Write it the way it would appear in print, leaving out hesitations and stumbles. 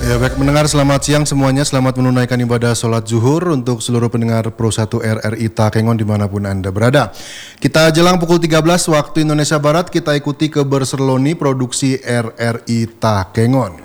Ya baik mendengar, selamat siang semuanya, selamat menunaikan ibadah sholat zuhur untuk seluruh pendengar Pro 1 RRI Takengon dimanapun Anda berada. Kita jelang pukul 13 waktu Indonesia Barat, kita ikuti keberserloni produksi RRI Takengon.